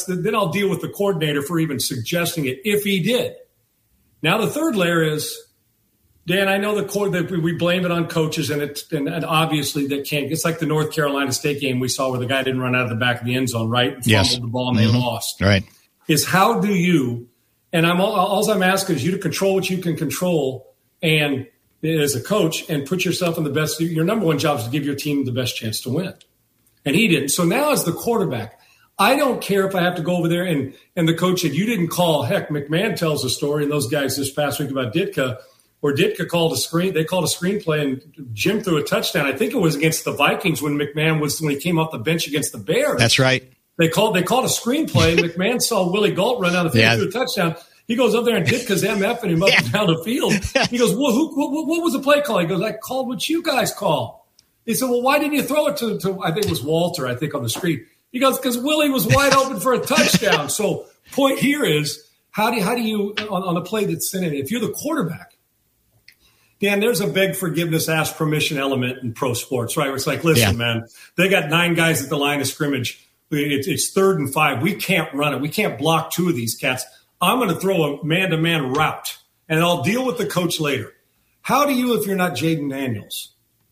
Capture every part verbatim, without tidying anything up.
the, then I'll deal with the coordinator for even suggesting it if he did. Now the third layer is, Dan, I know the court that we blame it on coaches, and it and, and obviously that can't. It's like the North Carolina State game we saw where the guy didn't run out of the back of the end zone, right? And yes. fumbled the ball and mm-hmm. they lost. Right. Is how do you? And I'm all, all I'm asking is you to control what you can control, and as a coach, and put yourself in the best. Your number one job is to give your team the best chance to win, and he didn't. So now, as the quarterback, I don't care if I have to go over there and and the coach said you didn't call. Heck, McMahon tells a story, and those guys this past week about Ditka. Where Ditka called a screen, they called a screenplay, and Jim threw a touchdown. I think it was against the Vikings when McMahon was when he came off the bench against the Bears. That's right. They called they called a screenplay. McMahon saw Willie Galt run down the field yeah. and threw a touchdown. He goes up there and Ditka's MFing him up yeah. and down the field. He goes, well, who, what, what was the play call? He goes, I called what you guys call. He said, well, why didn't you throw it to, to I think it was Walter, I think, on the street. He goes, because Willie was wide open for a touchdown. So point here is, how do you, how do you on, on a play that's sent in, if you're the quarterback, Dan, there's a beg forgiveness, ask permission element in pro sports, right? Where it's like, listen, yeah. man, they got nine guys at the line of scrimmage. It's, it's third and five. We can't run it. We can't block two of these cats. I'm going to throw a man-to-man route, and I'll deal with the coach later. How do you, if you're not Jayden Daniels,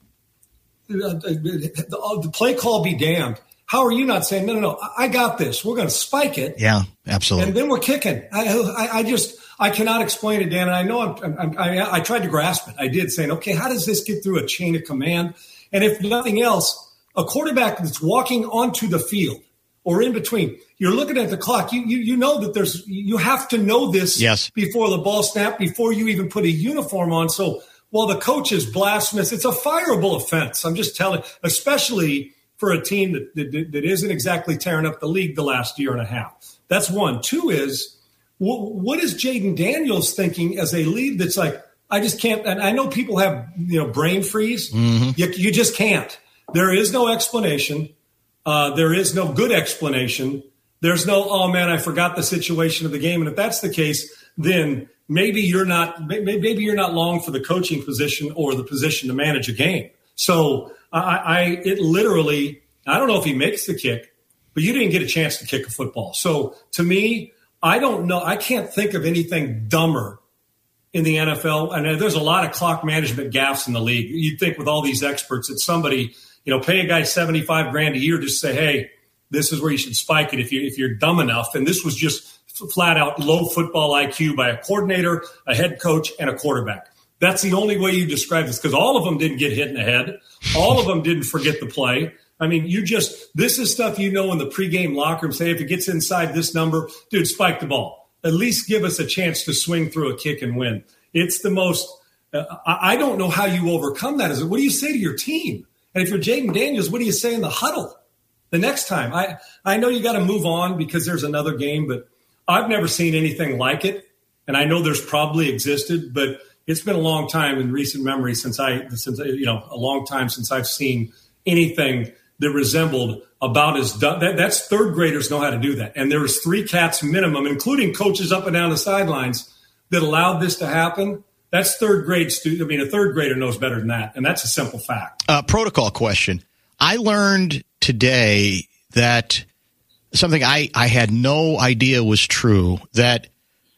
the play call be damned? How are you not saying, no, no, no, I got this. We're going to spike it. Yeah, absolutely. And then we're kicking. I, I, I just – I cannot explain it, Dan, and I know I'm, I'm, I, I tried to grasp it. I did, saying, okay, how does this get through a chain of command? And if nothing else, a quarterback that's walking onto the field or in between, you're looking at the clock. You you, you know that there's – you have to know this yes. before the ball snap, before you even put a uniform on. So while the coach is blasphemous, it's a fireable offense. I'm just telling – especially for a team that, that, that isn't exactly tearing up the league the last year and a half. That's one. Two is – what is Jayden Daniels thinking as a lead that's like, I just can't, and I know people have, you know, brain freeze. Mm-hmm. You, you just can't. There is no explanation. Uh, there is no good explanation. There's no, oh, man, I forgot the situation of the game. And if that's the case, then maybe you're not maybe you're not long for the coaching position or the position to manage a game. So I, I it literally, I don't know if he makes the kick, but you didn't get a chance to kick a football. So to me, I don't know. I can't think of anything dumber in the N F L. And there's a lot of clock management gaffes in the league. You'd think with all these experts that somebody, you know, pay a guy seventy-five grand a year to say, hey, this is where you should spike it if you if you're dumb enough. And this was just flat out low football I Q by a coordinator, a head coach, and a quarterback. That's the only way you describe this, because all of them didn't get hit in the head. All of them didn't forget the play. I mean, you just, this is stuff you know in the pregame locker room. Say, if it gets inside this number, dude, spike the ball. At least give us a chance to swing through a kick and win. It's the most, uh, I don't know how you overcome that. Is it, what do you say to your team? And if you're Jayden Daniels, what do you say in the huddle the next time? I, I know you got to move on because there's another game, but I've never seen anything like it. And I know there's probably existed, but it's been a long time in recent memory since I, since you know, a long time since I've seen anything that resembled about as done. That, that's third graders know how to do that. And there was three cats minimum, including coaches up and down the sidelines, that allowed this to happen. That's third grade student. I mean, a third grader knows better than that. And that's a simple fact. Uh, protocol question. I learned today that something I, I had no idea was true, that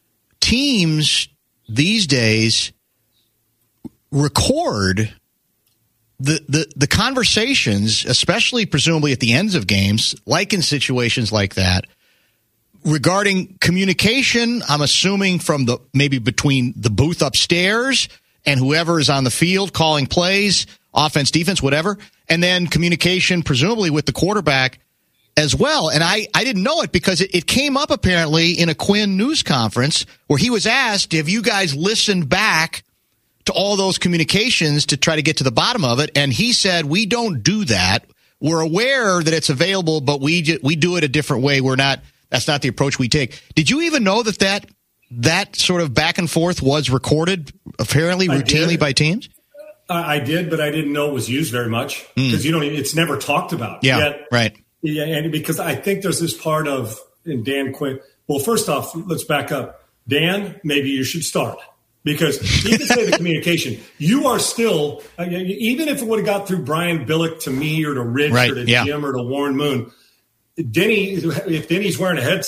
teams these days record The, the the conversations, especially presumably at the ends of games, like in situations like that, regarding communication, I'm assuming from the maybe between the booth upstairs and whoever is on the field calling plays, offense, defense, whatever, and then communication presumably with the quarterback as well. And I, I didn't know it because it, it came up apparently in a Quinn news conference where he was asked, have you guys listened back to all those communications to try to get to the bottom of it? And he said, we don't do that. We're aware that it's available, but we ju- we do it a different way. We're not, that's not the approach we take. Did you even know that that, that sort of back and forth was recorded apparently routinely by teams? I did, but I didn't know it was used very much because, mm. you know, it's never talked about. Yeah, yet. right. Yeah, and because I think there's this part of, and Dan Quinn, well, first off, let's back up. Dan, maybe you should start. Because even say the communication, you are still, even if it would have got through Brian Billick to me or to Rich right, or to yeah. Jim or to Warren Moon, Denny, if Denny's wearing a headset,